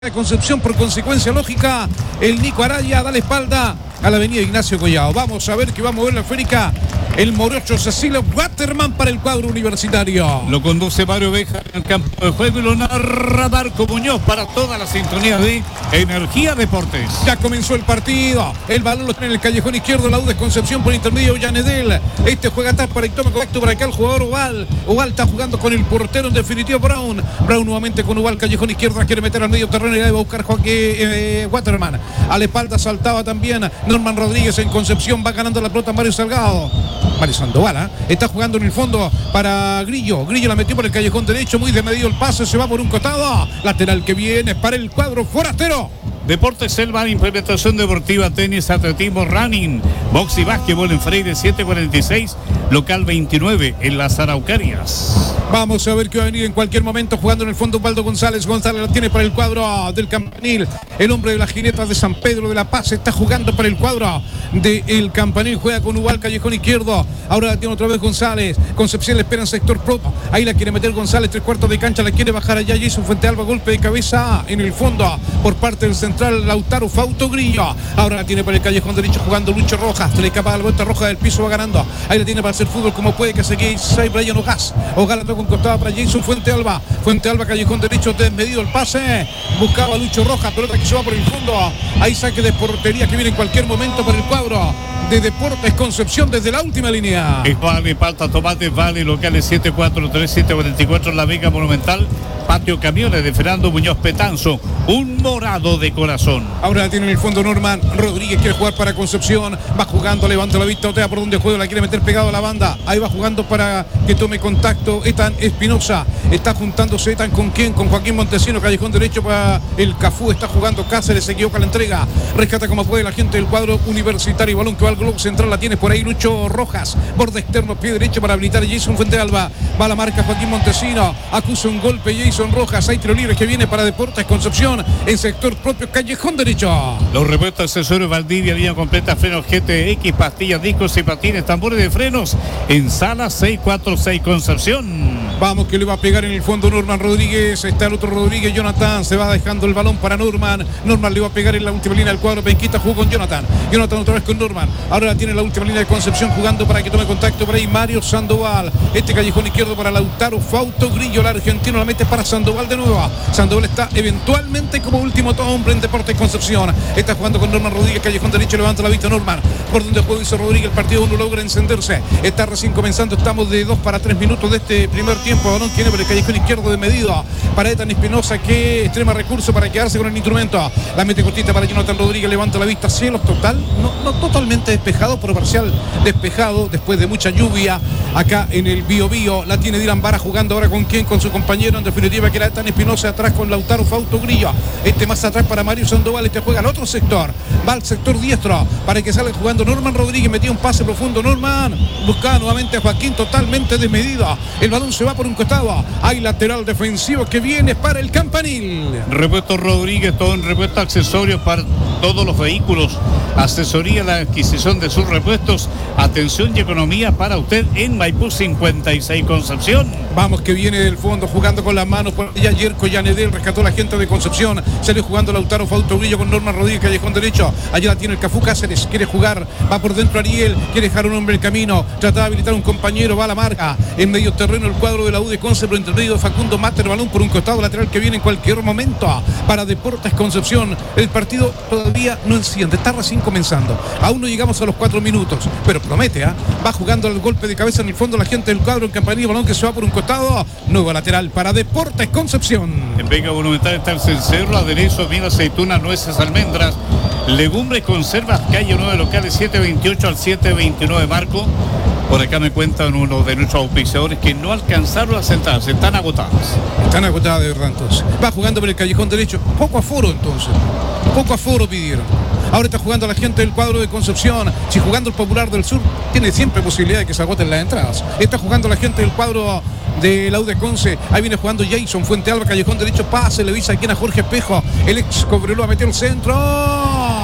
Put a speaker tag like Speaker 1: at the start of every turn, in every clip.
Speaker 1: de Concepción, por consecuencia lógica, el Nico Araya da la espalda a la avenida Ignacio Collado. Vamos a ver que va a mover la esférica el morocho Cecilio Waterman para el cuadro universitario.
Speaker 2: Lo conduce Mario Oveja en el campo de juego y lo narra Marco Muñoz para toda la sintonía de Energía Deportes.
Speaker 1: Ya comenzó el partido, el balón lo tiene en el callejón izquierdo, la U de Concepción por intermedio de Yanedel. Este juega atrás para el toma correcto para acá el jugador Oval. Oval está jugando con el portero en definitiva Brown. Brown nuevamente con Oval, callejón izquierdo, quiere meter al medio terreno y va a buscar Joaquín Waterman. A la espalda saltaba también Norman Rodríguez en Concepción, va ganando la pelota Mario Salgado. Mario Sandoval, está jugando en el fondo para Grillo. Grillo la metió por el callejón derecho, muy de medio el pase, se va por un costado. Lateral que viene para el cuadro forastero.
Speaker 2: Deportes Selva, implementación deportiva, tenis, atletismo, running, box y básquetbol en Freire 746, local 29 en las Araucarias.
Speaker 1: Vamos a ver qué va a venir en cualquier momento jugando en el fondo Osvaldo González. González la tiene para el cuadro del Campanil. El hombre de las jinetas de San Pedro de la Paz está jugando para el cuadro del Campanil. Juega con Ubal, callejón izquierdo. Ahora la tiene otra vez González. Concepción le espera en sector propio. Ahí la quiere meter González, 3/4 de cancha. La quiere bajar allá. Jason Fuentealba, golpe de cabeza en el fondo por parte del central Lautaro Fauto Grillo. Ahora la tiene para el callejón derecho jugando Lucho Rojas. Se le escapa la vuelta roja del piso, va ganando. Ahí la tiene para hacer fútbol como puede, que seguir Brian Ogas. Ogas la toca un costado para Jason Fuentealba. Fuentealba, callejón derecho, desmedido el pase. Buscaba Lucho Rojas, pelota que se va por el fondo. Ahí saque de portería que viene en cualquier momento para el cuadro de Deportes Concepción desde la última línea.
Speaker 2: Vale, palta, tomate, vale, locales 743, 744, La Vega Monumental, patio camiones de Fernando Muñoz Petanzo, un morado de corazón.
Speaker 1: Ahora la tiene en el fondo Norman Rodríguez, quiere jugar para Concepción, va jugando, levanta la vista, otea por donde juega, la quiere meter pegado a la banda, ahí va jugando para que tome contacto Etan Espinosa, está juntándose Etan con quién, con Joaquín Montesino, callejón derecho para el Cafú, está jugando Cáceres, se equivoca la entrega, rescata como puede la gente del cuadro universitario, balón que va al globo central, la tiene por ahí Lucho Rojas, borde externo, pie derecho para habilitar a Jason Fuentealba, va a la marca Joaquín Montesino, acusa un golpe Jason Rojas, hay tiro libre que viene para Deportes Concepción en sector propio, callejón derecho.
Speaker 2: Los repuestos accesorios Valdivia, línea completa, frenos GTX, pastillas, discos y patines, tambores de frenos en sala 646 Concepción.
Speaker 1: Vamos que le va a pegar en el fondo Norman Rodríguez, está el otro Rodríguez, Jonathan, se va dejando el balón para Norman, Norman le va a pegar en la última línea del cuadro, Penquita jugó con Jonathan otra vez con Norman, ahora la tiene en la última línea de Concepción jugando para que tome contacto por ahí Mario Sandoval, este callejón izquierdo para Lautaro Fauto Grillo, el argentino la mete para Sandoval de nuevo, Sandoval está eventualmente como último hombre en Deportes Concepción, está jugando con Norman Rodríguez, callejón derecho, levanta la vista Norman, por donde juega hizo Rodríguez, el partido no logra encenderse, está recién comenzando, estamos de 2 para 3 minutos de este primer tiempo, balón tiene por el callejón izquierdo de medida para Etan Espinosa, que extrema recurso para quedarse con el instrumento, la mete cortita para Jonathan Rodríguez, levanta la vista, cielos total, no totalmente despejado, pero parcial despejado después de mucha lluvia acá en el Biobío, la tiene Dylan Vara jugando ahora con quién, con su compañero en definitiva que era Etan Espinosa, atrás con Lautaro Fauto Grillo, este más atrás para Mario Sandoval, este juega al otro sector, va al sector diestro para que salga jugando Norman Rodríguez, metió un pase profundo Norman, buscaba nuevamente a Joaquín totalmente desmedido, el balón se va por un costado, hay lateral defensivo que viene para el Campanil.
Speaker 2: Repuesto Rodríguez, todo en repuesto, accesorios para todos los vehículos, asesoría la adquisición de sus repuestos, atención y economía para usted en Maipú 56 Concepción.
Speaker 1: Vamos que viene del fondo jugando con las manos por allá Yerko Yanedel, rescató a la gente de Concepción, salió jugando Lautaro Fauto Grillo con Norman Rodríguez, callejón derecho, allá la tiene el Cafú Cáceres, quiere jugar, va por dentro Ariel, quiere dejar un hombre en el camino, trata de habilitar un compañero, va a la marca, en medio terreno el cuadro de la U de Conce, por entre medio de Facundo Mater, balón por un costado lateral que viene en cualquier momento para Deportes Concepción, el partido todavía no enciende, está recién comenzando, aún no llegamos a los 4 minutos, pero promete, va jugando el golpe de cabeza en el fondo la gente del cuadro en Campanil, balón que se va por un costado, nuevo lateral para Deportes Concepción.
Speaker 2: En Vega Monumental está el cencerro, aderezo, miel, aceituna, nueces, almendras, legumbres, conservas, calle 9, locales 728 al 729 Marco. Por acá me cuentan uno de nuestros auspiciadores que no alcanzaron a sentarse, están agotadas.
Speaker 1: Están agotadas de verdad entonces. Va jugando por el callejón derecho, poco aforo entonces, poco aforo pidieron. Ahora está jugando la gente del cuadro de Concepción. Si jugando el Popular del Sur, tiene siempre posibilidad de que se agoten las entradas. Está jugando la gente del cuadro de la U de Conce. Ahí viene jugando Jason Fuentealba, callejón derecho, pase, le avisa aquí a Jorge Espejo. El ex Cobreloa metió el centro.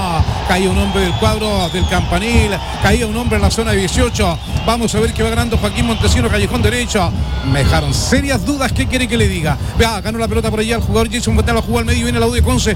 Speaker 1: caía un hombre del cuadro del Campanil, caía un hombre en la zona de 18. Vamos a ver qué va ganando Joaquín Montesino, callejón derecho. Me dejaron serias dudas, ¿qué quiere que le diga? Vea, ganó la pelota por allá el jugador Jason Botella, jugó al medio, viene la U de Conce,